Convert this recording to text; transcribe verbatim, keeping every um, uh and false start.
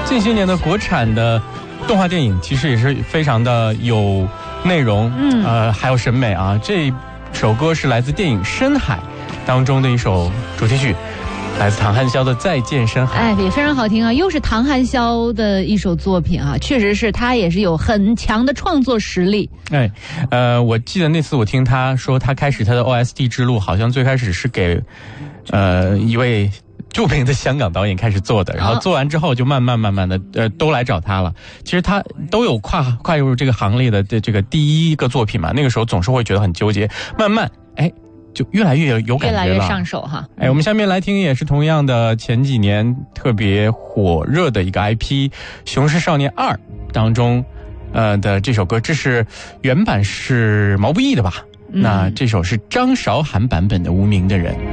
近些年的国产的动画电影其实也是非常的有内容，嗯，呃，还有审美啊。这首歌是来自电影《深海》当中的一首主题曲，来自唐汉霄的《再见深海》。 哎，也非常好听啊，又是唐汉霄的一首作品啊，确实是他也是有很强的创作实力。 哎，呃，我记得那次我听他说，他开始他的 O S T 之路，好像最开始是给呃一位著名的香港导演开始做的，然后做完之后就慢慢慢慢的呃都来找他了。其实他都有跨跨入这个行列的这个第一个作品嘛，那个时候总是会觉得很纠结，慢慢哎就越来越有感觉了， 越来越上手哈。 哎，我们下面来听也是同样的前几年特别火热的一个 I P《雄狮少年二》当中呃的这首歌，这是原版是毛不易的吧？嗯、那这首是张韶涵版本的《无名的人》。